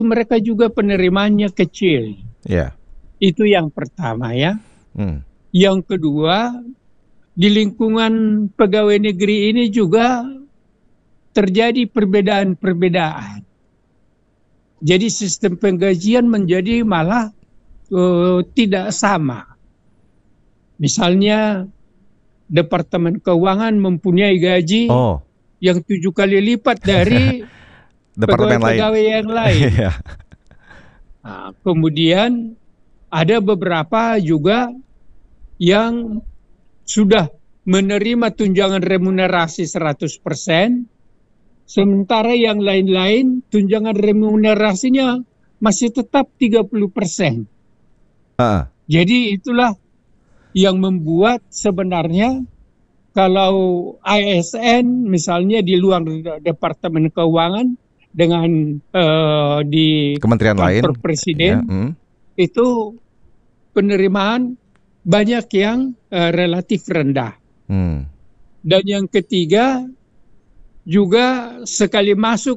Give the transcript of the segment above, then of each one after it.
mereka juga penerimaannya kecil. Ya. Itu yang pertama ya. Yang kedua, di lingkungan pegawai negeri ini juga terjadi perbedaan-perbedaan. Jadi sistem penggajian menjadi malah tidak sama. Misalnya Departemen Keuangan mempunyai gaji yang 7 kali lipat dari pegawai-pegawai yang lain. Nah, kemudian ada beberapa juga yang sudah menerima tunjangan remunerasi 100%, sementara yang lain-lain tunjangan remunerasinya masih tetap 30%. Jadi itulah yang membuat sebenarnya kalau ASN misalnya di luar Departemen Keuangan dengan di kementerian kantor lain presiden itu penerimaan banyak yang relatif rendah. Dan yang ketiga juga sekali masuk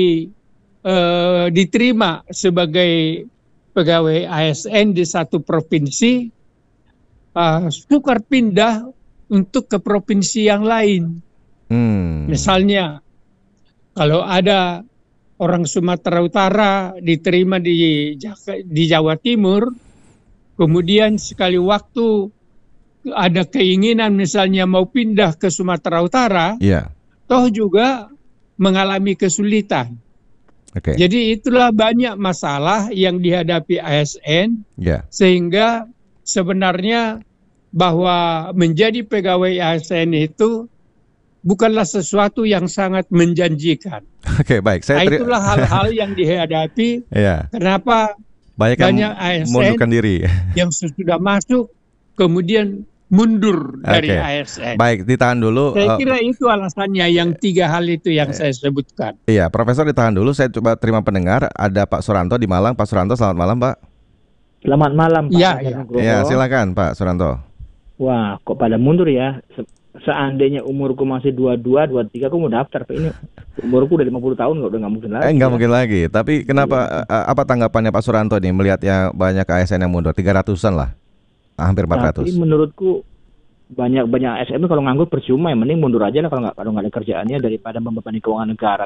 diterima sebagai pegawai ASN di satu provinsi, sukar pindah untuk ke provinsi yang lain. Misalnya kalau ada orang Sumatera Utara diterima di Jawa Timur, kemudian sekali waktu ada keinginan misalnya mau pindah ke Sumatera Utara, toh juga mengalami kesulitan. Jadi itulah banyak masalah yang dihadapi ASN, sehingga sebenarnya bahwa menjadi pegawai ASN itu bukanlah sesuatu yang sangat menjanjikan. Baik. Itulah hal-hal yang dihadapi. Kenapa banyak ASN mundurkan diri yang sudah masuk kemudian mundur dari ASN. Baik, ditahan dulu. Saya kira itu alasannya, yang 3 hal itu yang saya sebutkan. Iya, Profesor ditahan dulu. Saya coba terima pendengar. Ada Pak Suranto di Malang. Pak Suranto, selamat malam, Pak. Selamat malam, Pak. Ya, silakan Pak Suranto. Wah, kok pada mundur ya? Seandainya umurku masih 22, 23, aku mau daftar. Pak, ini umurku udah 50 tahun, udah nggak mungkin lagi. Nggak mungkin lagi. Tapi kenapa? Apa tanggapannya Pak Suranto nih melihat ya banyak ASN yang mundur, 300-an lah, hampir 400. Tapi menurutku banyak ASN kalau nganggur percuma, yang mending mundur aja lah kalau nggak ada kerjaannya daripada membebani keuangan negara.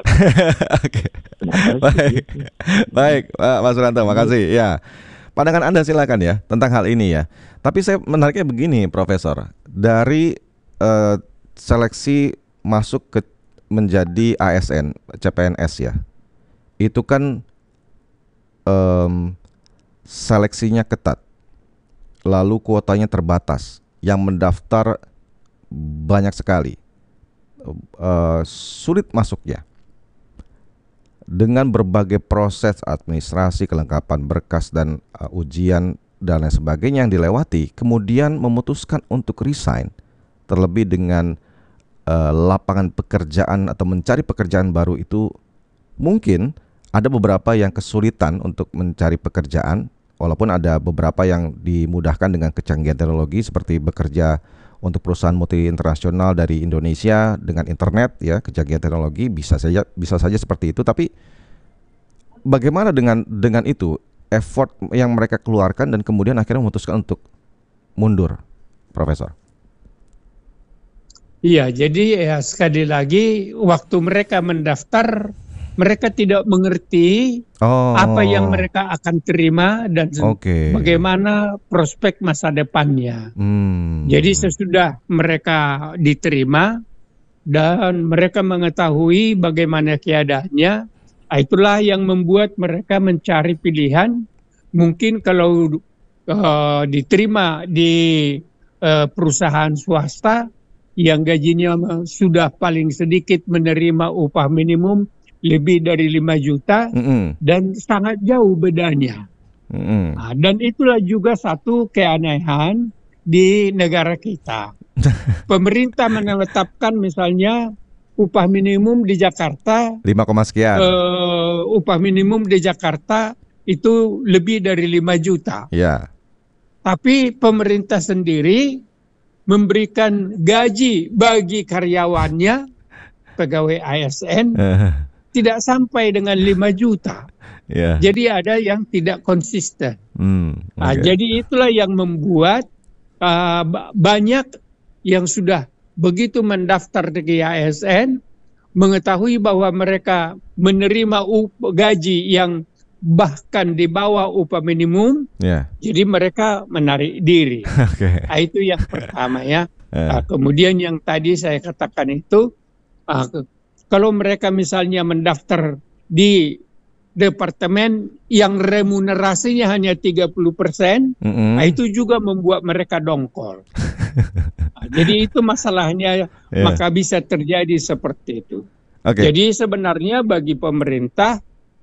Baik, Pak Suranto, makasih. Ya, pandangan Anda silakan ya tentang hal ini ya. Tapi saya menariknya begini, Profesor, dari seleksi masuk ke menjadi ASN CPNS ya, itu kan seleksinya ketat, lalu kuotanya terbatas, yang mendaftar banyak sekali, sulit masuknya dengan berbagai proses administrasi, kelengkapan berkas dan ujian dan lain sebagainya yang dilewati, kemudian memutuskan untuk resign. Terlebih dengan lapangan pekerjaan atau mencari pekerjaan baru itu, mungkin ada beberapa yang kesulitan untuk mencari pekerjaan, walaupun ada beberapa yang dimudahkan dengan kecanggihan teknologi seperti bekerja untuk perusahaan multi internasional dari Indonesia dengan internet ya, kecanggihan teknologi bisa saja seperti itu. Tapi bagaimana dengan itu, effort yang mereka keluarkan dan kemudian akhirnya memutuskan untuk mundur, Profesor? Iya, jadi ya sekali lagi waktu mereka mendaftar, mereka tidak mengerti apa yang mereka akan terima dan bagaimana prospek masa depannya. Jadi sesudah mereka diterima dan mereka mengetahui bagaimana keadaannya, itulah yang membuat mereka mencari pilihan. Mungkin kalau diterima di perusahaan swasta yang gajinya sudah paling sedikit menerima upah minimum lebih dari 5 juta dan sangat jauh bedanya. Nah, dan itulah juga satu keanehan di negara kita. Pemerintah menetapkan misalnya upah minimum di Jakarta 5, sekian. Upah minimum di Jakarta itu lebih dari 5 juta. Ya. Tapi pemerintah sendiri memberikan gaji bagi karyawannya, pegawai ASN, tidak sampai dengan 5 juta. Yeah. Jadi ada yang tidak konsisten. Jadi itulah yang membuat banyak yang sudah begitu mendaftar di ASN mengetahui bahwa mereka menerima gaji yang bahkan di bawah upah minimum, jadi mereka menarik diri. Itu yang pertama ya. Kemudian yang tadi saya katakan itu, kalau mereka misalnya mendaftar di departemen yang remunerasinya hanya 30%, itu juga membuat mereka dongkol. Jadi itu masalahnya, maka bisa terjadi seperti itu. Jadi sebenarnya bagi pemerintah,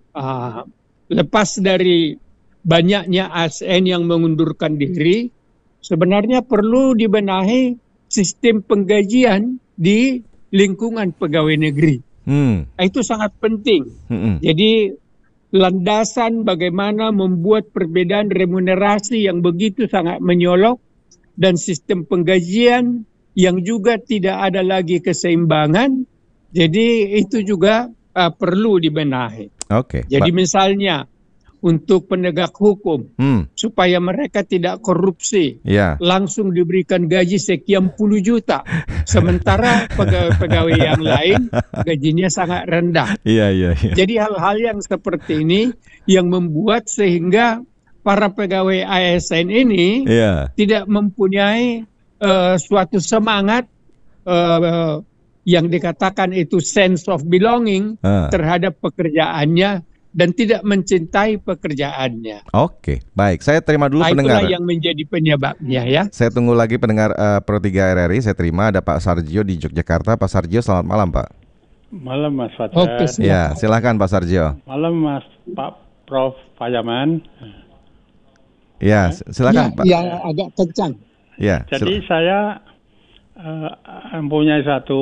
lepas dari banyaknya ASN yang mengundurkan diri, sebenarnya perlu dibenahi sistem penggajian di lingkungan pegawai negeri. Itu sangat penting. Jadi landasan bagaimana membuat perbedaan remunerasi yang begitu sangat menyolok dan sistem penggajian yang juga tidak ada lagi keseimbangan. Jadi itu juga perlu dibenahi. Jadi misalnya untuk penegak hukum supaya mereka tidak korupsi, langsung diberikan gaji sekian puluh juta, sementara pegawai yang lain gajinya sangat rendah. Jadi hal-hal yang seperti ini yang membuat sehingga para pegawai ASN ini tidak mempunyai suatu semangat yang dikatakan itu sense of belonging terhadap pekerjaannya, dan tidak mencintai pekerjaannya. Baik. Saya terima dulu pendengar. Itulah yang menjadi penyebabnya ya. Saya tunggu lagi pendengar Pro 3 RRI. Saya terima ada Pak Sarjio di Yogyakarta. Pak Sarjio, selamat malam Pak. Malam Mas Fajar. Ya, silakan Pak Sarjio. Malam Mas Pak Prof Payaman. Ya, silakan Pak. Yang agak kencang. Ya. Jadi saya mempunyai satu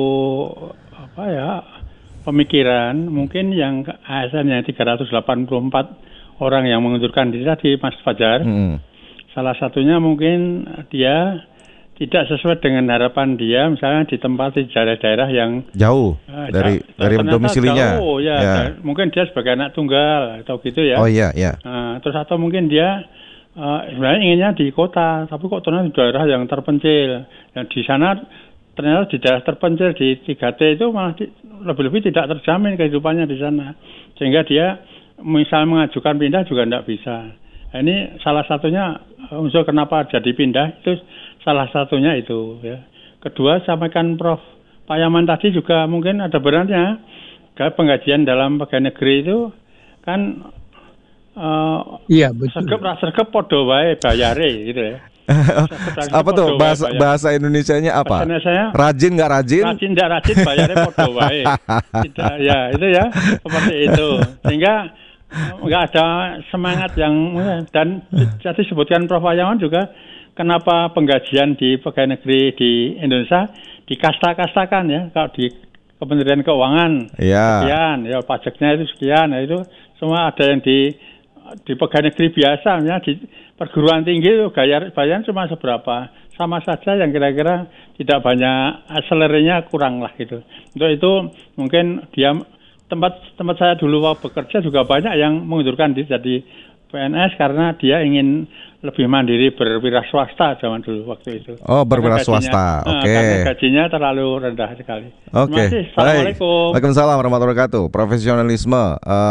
pemikiran, mungkin yang ASN yang 384 orang yang mengundurkan diri tadi Mas Fajar, salah satunya mungkin dia tidak sesuai dengan harapan dia, misalnya ditempati di daerah-daerah yang jauh dari domisilinya. Jauh, mungkin dia sebagai anak tunggal atau gitu ya. Terus atau mungkin dia sebenarnya inginnya di kota, tapi kok ternyata di daerah yang terpencil. Dan di sana ternyata di daerah terpencil di 3T itu malah lebih-lebih tidak terjamin kehidupannya di sana, sehingga dia misal mengajukan pindah juga tidak bisa. Ini salah satunya unsur kenapa jadi pindah, itu salah satunya itu ya. Kedua, sampaikan Prof Payaman tadi juga mungkin ada benarnya, penggajian dalam pegawai negeri itu kan sergep podo wae bayare gitu ya. Apa tuh bahasa Indonesianya apa? Rajin nggak rajin? Rajin nggak rajin bayarnya podo wae. Ya itu ya seperti itu, sehingga nggak ada semangat yang, dan jadi sebutkan Prof Payaman juga kenapa penggajian di pegawai negeri di Indonesia dikasta-kastakan ya. Kalau di Kementerian Keuangan sekian, ya pajaknya itu sekian, ya itu semua ada yang di pegawai negeri biasa, ya di perguruan tinggi itu bayaran cuma seberapa, sama saja yang kira-kira tidak banyak, akselerenya kurang lah gitu. Untuk itu mungkin dia tempat saya dulu bekerja juga banyak yang mengundurkan diri jadi PNS karena dia ingin lebih mandiri berwira swasta zaman dulu waktu itu. Berwira swasta. Karena gajinya terlalu rendah sekali. Terima kasih. Assalamualaikum. Waalaikumsalam warahmatullahi wabarakatuh. Profesionalisme.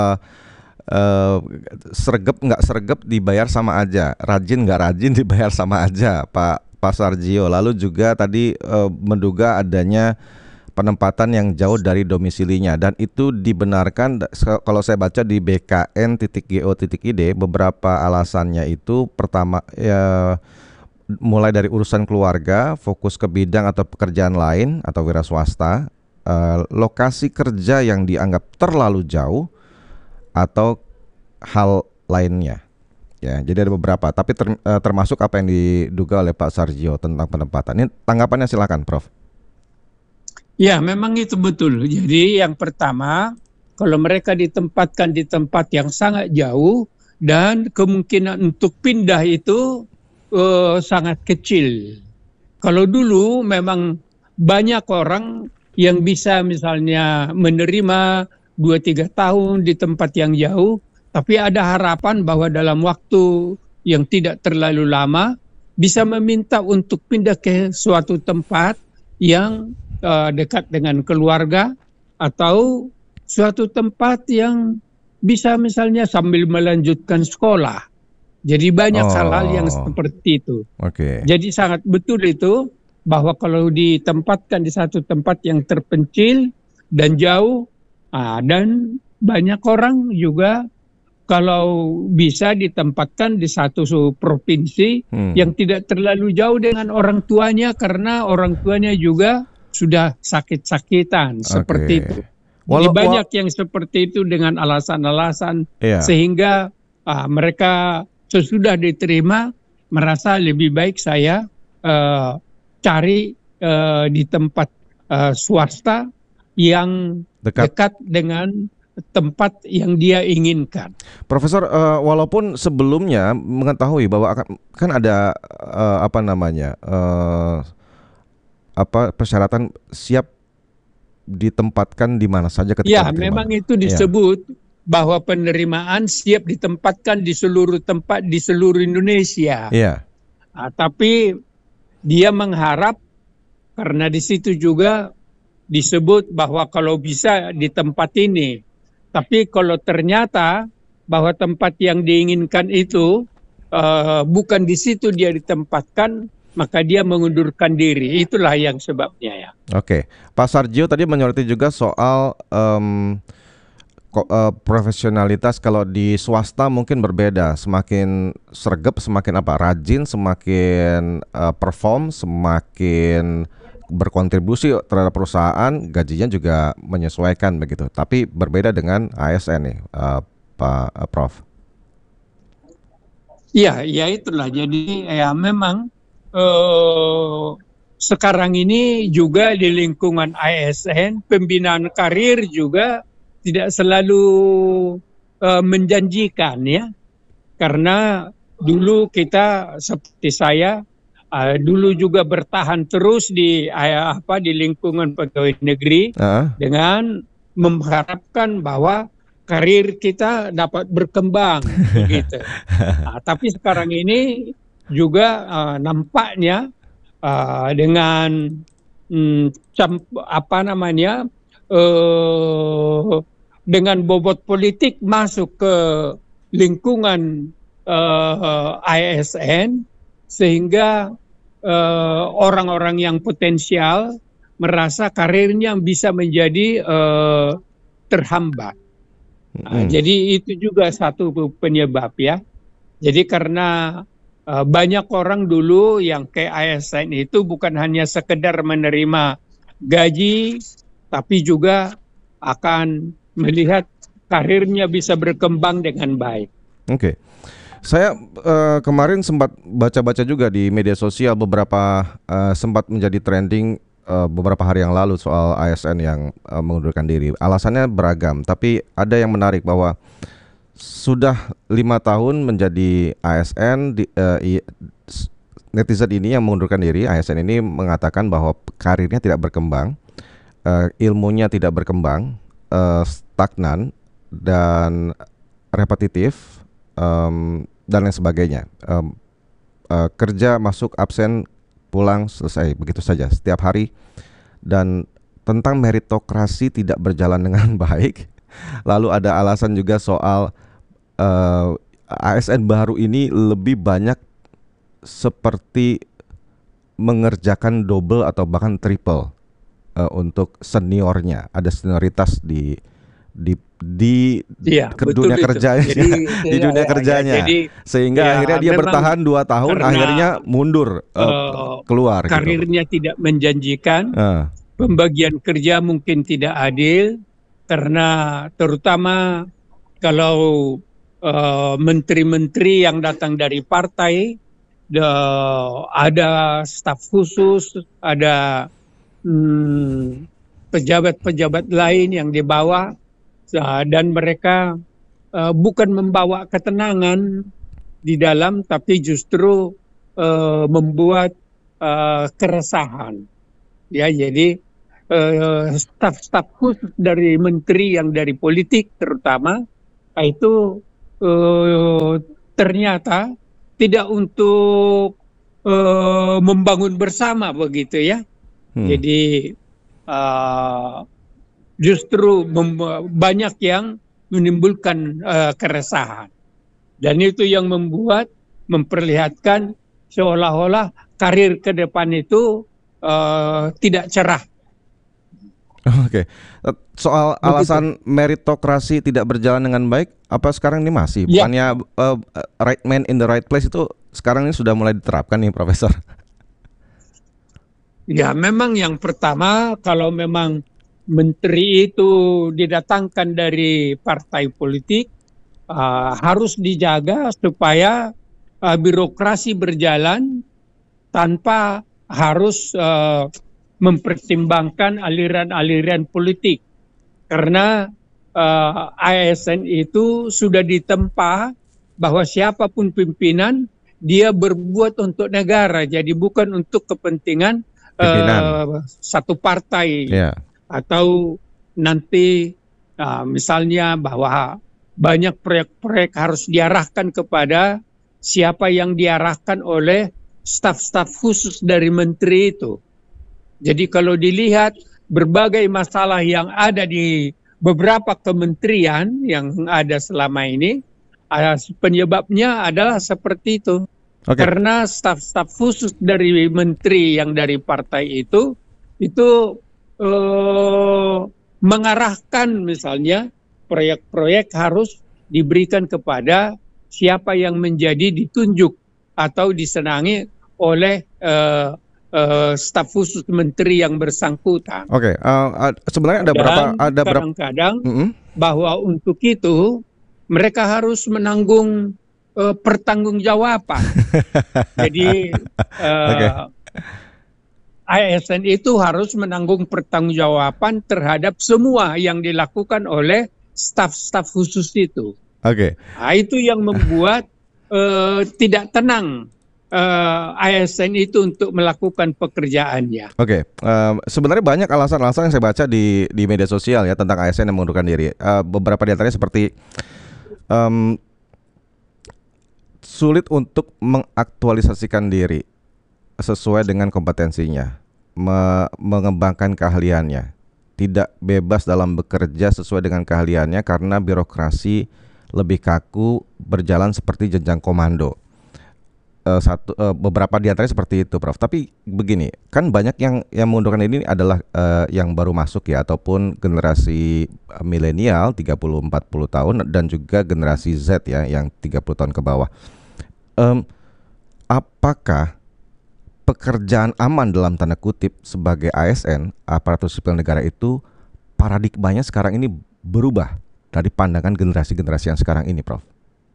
Sergep nggak sergep dibayar sama aja, rajin nggak rajin dibayar sama aja, Pak Sarjio. Lalu juga tadi menduga adanya penempatan yang jauh dari domisilinya, dan itu dibenarkan kalau saya baca di bkn.go.id. Beberapa alasannya itu pertama mulai dari urusan keluarga, fokus ke bidang atau pekerjaan lain atau wira swasta, lokasi kerja yang dianggap terlalu jauh, atau hal lainnya. Ya, jadi ada beberapa, tapi termasuk apa yang diduga oleh Pak Sarjio tentang penempatan. Ini tanggapannya silakan, Prof. Ya, memang itu betul. Jadi yang pertama, kalau mereka ditempatkan di tempat yang sangat jauh dan kemungkinan untuk pindah itu sangat kecil. Kalau dulu memang banyak orang yang bisa misalnya menerima 2-3 tahun di tempat yang jauh, Tapi ada harapan bahwa dalam waktu yang tidak terlalu lama bisa meminta untuk pindah ke suatu tempat yang dekat dengan keluarga atau suatu tempat yang bisa misalnya sambil melanjutkan sekolah. Jadi banyak hal-hal yang seperti itu. Jadi sangat betul itu bahwa kalau ditempatkan di satu tempat yang terpencil dan jauh, dan banyak orang juga kalau bisa ditempatkan di satu provinsi yang tidak terlalu jauh dengan orang tuanya, karena orang tuanya juga sudah sakit-sakitan seperti itu. Jadi banyak yang seperti itu dengan alasan-alasan sehingga mereka sesudah diterima merasa lebih baik saya cari di tempat swasta yang dekat dengan tempat yang dia inginkan. Profesor, walaupun sebelumnya mengetahui bahwa kan ada persyaratan siap ditempatkan di mana saja ketika diterima. Memang itu disebut bahwa penerimaan siap ditempatkan di seluruh tempat di seluruh Indonesia. Tapi dia mengharap, karena di situ juga disebut bahwa kalau bisa di tempat ini. Tapi kalau ternyata bahwa tempat yang diinginkan itu bukan di situ dia ditempatkan, maka dia mengundurkan diri. Itulah yang sebabnya ya. Pak Sarjio tadi menyoroti juga soal profesionalitas. Kalau di swasta mungkin berbeda, semakin sregep, semakin rajin, semakin perform, semakin berkontribusi terhadap perusahaan, gajinya juga menyesuaikan begitu. Tapi berbeda dengan ASN nih, Pak Prof. Ya itulah. Jadi memang sekarang ini juga di lingkungan ASN pembinaan karir juga tidak selalu menjanjikan ya, karena dulu kita seperti saya dulu juga bertahan terus di lingkungan pegawai negeri dengan mengharapkan bahwa karir kita dapat berkembang begitu. Tapi sekarang ini juga nampaknya dengan dengan bobot politik masuk ke lingkungan ASN, sehingga orang-orang yang potensial merasa karirnya bisa menjadi terhambat. Jadi itu juga satu penyebab ya. Jadi karena banyak orang dulu yang ke ASN itu bukan hanya sekedar menerima gaji, tapi juga akan melihat karirnya bisa berkembang dengan baik. Saya kemarin sempat baca-baca juga di media sosial beberapa sempat menjadi trending beberapa hari yang lalu soal ASN yang mengundurkan diri. Alasannya beragam, tapi ada yang menarik bahwa sudah 5 tahun menjadi ASN, netizen ini yang mengundurkan diri, ASN ini mengatakan bahwa karirnya tidak berkembang, ilmunya tidak berkembang, stagnan dan repetitif, dan lain sebagainya. Kerja, masuk, absen, pulang, selesai, begitu saja setiap hari. Dan tentang meritokrasi tidak berjalan dengan baik. Lalu ada alasan juga soal ASN baru ini lebih banyak seperti mengerjakan double atau bahkan triple untuk seniornya. Ada senioritas di dunia kerjanya, di dunia kerjanya, sehingga akhirnya dia bertahan 2 tahun, akhirnya mundur keluar. Karirnya tidak menjanjikan, pembagian kerja mungkin tidak adil, karena terutama kalau menteri-menteri yang datang dari partai, ada staf khusus, ada pejabat-pejabat lain yang dibawa, dan mereka bukan membawa ketenangan di dalam, tapi justru membuat keresahan. Ya, jadi staf-staf khusus dari menteri yang dari politik terutama itu ternyata tidak untuk membangun bersama begitu ya. Jadi justru banyak yang menimbulkan keresahan. Dan itu yang memperlihatkan seolah-olah karir ke depan itu tidak cerah. Oke. Soal alasan meritokrasi tidak berjalan dengan baik, apa sekarang ini masih? Bukannya right man in the right place itu sekarang ini sudah mulai diterapkan nih, Profesor? Ya, memang yang pertama kalau memang menteri itu didatangkan dari partai politik, harus dijaga supaya birokrasi berjalan tanpa harus mempertimbangkan aliran-aliran politik. Karena ASN itu sudah ditempa bahwa siapapun pimpinan, dia berbuat untuk negara, jadi bukan untuk kepentingan satu partai. Atau nanti misalnya bahwa banyak proyek-proyek harus diarahkan kepada siapa yang diarahkan oleh staf-staf khusus dari menteri itu. Jadi kalau dilihat berbagai masalah yang ada di beberapa kementerian yang ada selama ini, penyebabnya adalah seperti itu. Karena staf-staf khusus dari menteri yang dari partai itu mengarahkan misalnya proyek-proyek harus diberikan kepada siapa yang menjadi ditunjuk atau disenangi oleh staf khusus menteri yang bersangkutan. Sebenarnya ada kadang-kadang bahwa untuk itu mereka harus menanggung pertanggungjawaban. Jadi ASN itu harus menanggung pertanggungjawaban terhadap semua yang dilakukan oleh staf-staf khusus itu. Itu yang membuat tidak tenang ASN itu untuk melakukan pekerjaannya. Sebenarnya banyak alasan-alasan yang saya baca di media sosial ya tentang ASN yang mengundurkan diri. Beberapa di antaranya seperti sulit untuk mengaktualisasikan diri sesuai dengan kompetensinya, mengembangkan keahliannya, tidak bebas dalam bekerja sesuai dengan keahliannya karena birokrasi lebih kaku, berjalan seperti jenjang komando. Beberapa di antaranya seperti itu, Prof. Tapi begini, kan banyak yang mengundurkan ini adalah yang baru masuk ya, ataupun generasi milenial 30-40 tahun dan juga generasi Z ya yang 30 tahun ke bawah. Apakah pekerjaan aman dalam tanda kutip sebagai ASN, aparatur sipil negara itu, paradigmanya sekarang ini berubah dari pandangan generasi-generasi yang sekarang ini, Prof?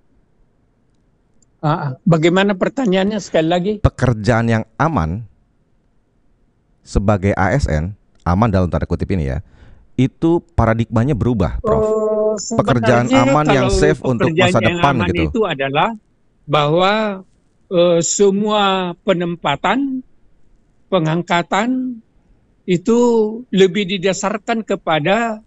Bagaimana pertanyaannya sekali lagi? Pekerjaan yang aman sebagai ASN, aman dalam tanda kutip ini ya, itu paradigmanya berubah, Prof. Pekerjaan aman yang safe untuk masa depan gitu. Itu adalah bahwa semua penempatan, pengangkatan itu lebih didasarkan kepada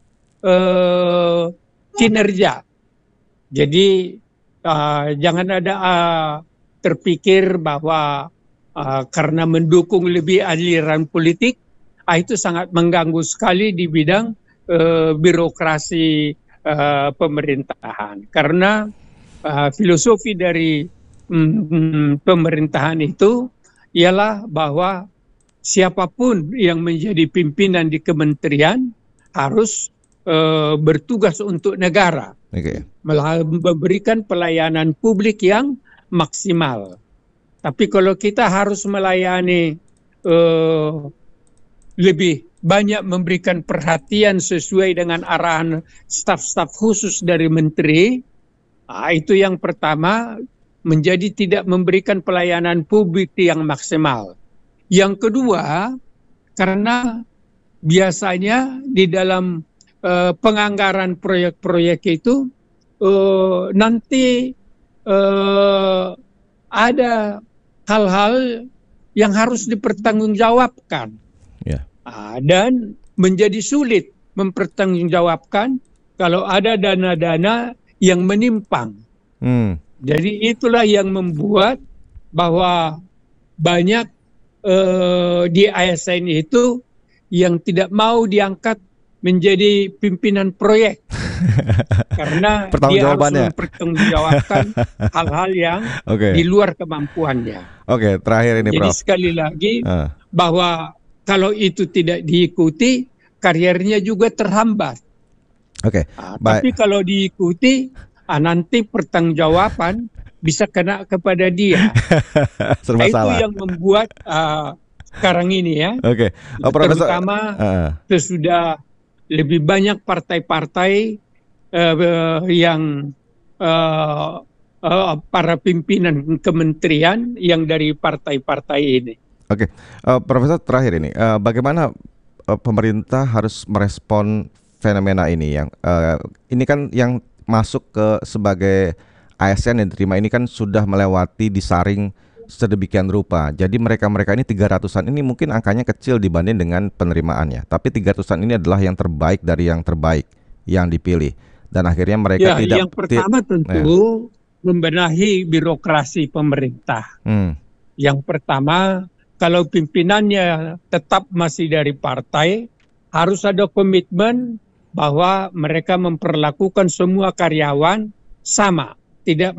kinerja. Jadi jangan ada terpikir bahwa karena mendukung lebih aliran politik, itu sangat mengganggu sekali di bidang birokrasi pemerintahan. Karena filosofi dari pemerintahan itu ialah bahwa siapapun yang menjadi pimpinan di kementerian harus bertugas untuk negara, memberikan pelayanan publik yang maksimal. Tapi kalau kita harus melayani lebih banyak memberikan perhatian sesuai dengan arahan staf-staf khusus dari menteri, itu yang pertama menjadi tidak memberikan pelayanan publik yang maksimal. Yang kedua, karena biasanya di dalam penganggaran proyek-proyek itu nanti ada hal-hal yang harus dipertanggungjawabkan, dan menjadi sulit mempertanggungjawabkan kalau ada dana-dana yang menyimpang Jadi itulah yang membuat bahwa banyak di ASN itu yang tidak mau diangkat menjadi pimpinan proyek karena dia harus mempertanggungjawabkan hal-hal yang di luar kemampuannya. Terakhir ini, Jadi Prof. sekali lagi bahwa kalau itu tidak diikuti, karirnya juga terhambat. Tapi kalau diikuti, nanti pertanggungjawaban bisa kena kepada dia. Itu yang membuat sekarang ini ya, terutama sesudah lebih banyak partai-partai yang para pimpinan kementerian yang dari partai-partai ini. Profesor, terakhir ini, bagaimana pemerintah harus merespon fenomena ini yang ini kan yang masuk ke sebagai ASN yang diterima ini kan sudah melewati disaring sedemikian rupa. Jadi mereka-mereka ini 300-an ini mungkin angkanya kecil dibanding dengan penerimaannya. Tapi 300-an ini adalah yang terbaik dari yang terbaik yang dipilih. Dan akhirnya mereka tidak... Yang pertama tentu membenahi birokrasi pemerintah. Yang pertama, kalau pimpinannya tetap masih dari partai, harus ada komitmen bahwa mereka memperlakukan semua karyawan sama. Tidak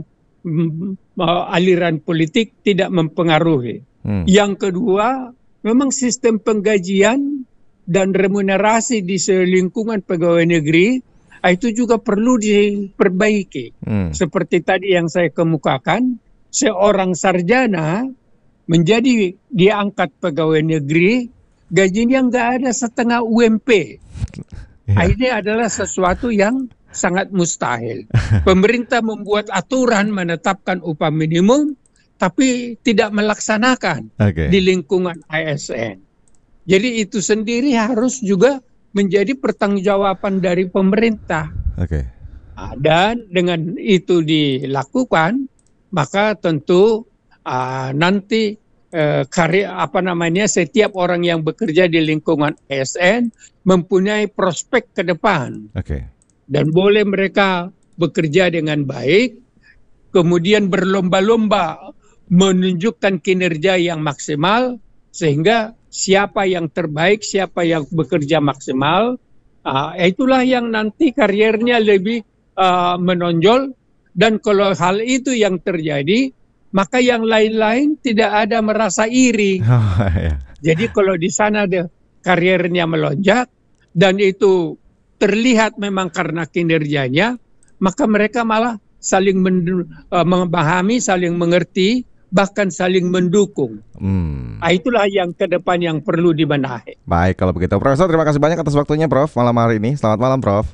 aliran politik tidak mempengaruhi. Yang kedua, memang sistem penggajian dan remunerasi di lingkungan pegawai negeri itu juga perlu diperbaiki. Seperti tadi yang saya kemukakan, seorang sarjana menjadi diangkat pegawai negeri, gajinya nggak ada setengah UMP. Ini adalah sesuatu yang sangat mustahil. Pemerintah membuat aturan menetapkan upah minimum, tapi tidak melaksanakan di lingkungan ASN. Jadi itu sendiri harus juga menjadi pertanggungjawaban dari pemerintah. Dan dengan itu dilakukan, maka tentu nanti setiap orang yang bekerja di lingkungan ASN mempunyai prospek ke depan. Dan boleh mereka bekerja dengan baik, kemudian berlomba-lomba menunjukkan kinerja yang maksimal, sehingga siapa yang terbaik, siapa yang bekerja maksimal, itulah yang nanti karirnya lebih menonjol. Dan kalau hal itu yang terjadi, maka yang lain-lain tidak ada merasa iri. Jadi kalau di sana karirnya melonjak, dan itu terlihat memang karena kinerjanya, maka mereka malah saling memahami, saling mengerti, bahkan saling mendukung. Itulah yang ke depan yang perlu dibenahi. Baik, kalau begitu. Profesor, terima kasih banyak atas waktunya, Prof, malam hari ini. Selamat malam, Prof.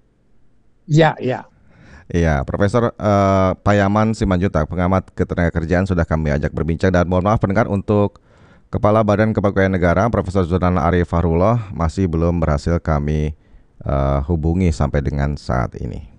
Iya, Profesor Payaman Simanjuntak, pengamat ketenagakerjaan sudah kami ajak berbincang. Dan mohon maaf pendengar, untuk Kepala Badan Kepegawaian Negara, Profesor Zudan Arif Fahrullah masih belum berhasil kami hubungi sampai dengan saat ini.